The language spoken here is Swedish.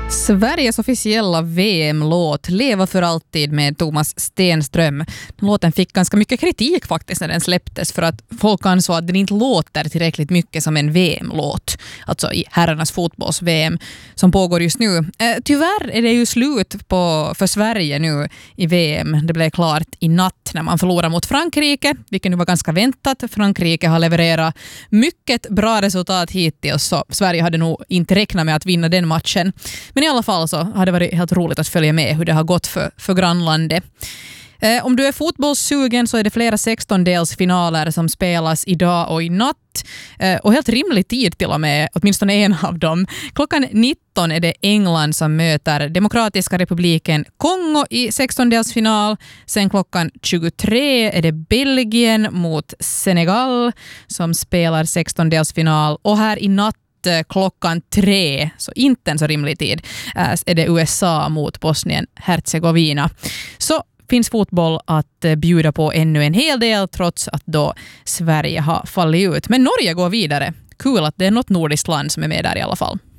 Sveriges officiella VM-låt Leva för alltid med Thomas Stenström. Låten fick ganska mycket kritik faktiskt när den släpptes för att folk ansåg att den inte låter tillräckligt mycket som en VM-låt. Alltså i herrarnas fotbolls-VM som pågår just nu. Tyvärr är det ju slut för Sverige nu i VM. Det blev klart i natt när man förlorade mot Frankrike, vilket nu var ganska väntat. Frankrike har levererat mycket bra resultat hittills, så Sverige hade nog inte räknat med att vinna den matchen. Men i alla fall så har det varit helt roligt att följa med hur det har gått för grannlandet. Om du är fotbollssugen så är det flera 16-delsfinaler som spelas idag och i natt. Och helt rimlig tid till och med, åtminstone en av dem. Klockan 19 är det England som möter Demokratiska republiken Kongo i 16-delsfinal. Sen klockan 23 är det Belgien mot Senegal som spelar 16-delsfinal. Och här i natt klockan 3, så inte en så rimlig tid, är det USA mot Bosnien-Herzegovina. Så finns fotboll att bjuda på ännu en hel del trots att då Sverige har fallit ut. Men Norge går vidare. Kul att det är något nordiskt land som är med där i alla fall.